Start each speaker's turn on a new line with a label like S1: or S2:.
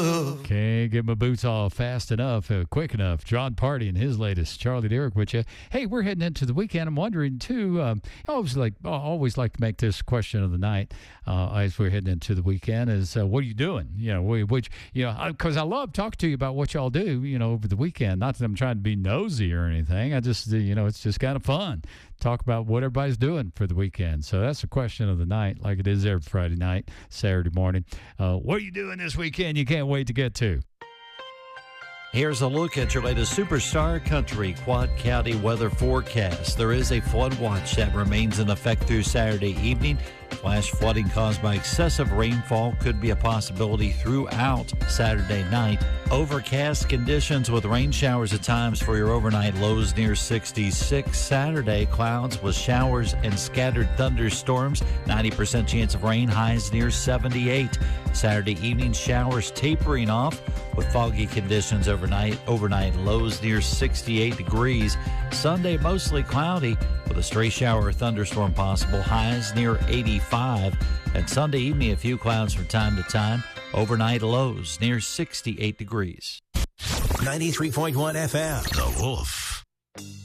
S1: Can't get my boots off fast enough, quick enough. John Party and his latest. Charlie Derrick with you. Hey, we're heading into the weekend. I'm wondering too. I always like to make this question of the night as we're heading into the weekend is what are you doing? Because I love talking to you about what y'all do. Over the weekend. Not that I'm trying to be nosy or anything. I just it's just kind of fun. Talk about what everybody's doing for the weekend. So that's the question of the night, like it is every Friday night, Saturday morning. What are you doing this weekend you can't wait to get to?
S2: Here's a look at your latest Superstar Country Quad County weather forecast. There is a flood watch that remains in effect through Saturday evening. Flash flooding caused by excessive rainfall could be a possibility throughout Saturday night. Overcast conditions with rain showers at times for your overnight lows near 66. Saturday, clouds with showers and scattered thunderstorms. 90% chance of rain, highs near 78. Saturday evening, showers tapering off with foggy conditions overnight lows near 68 degrees. Sunday, mostly cloudy with a stray shower or thunderstorm possible, highs near 85. And Sunday evening, a few clouds from time to time, overnight lows near 68 degrees.
S3: 93.1 FM.
S4: The Wolf.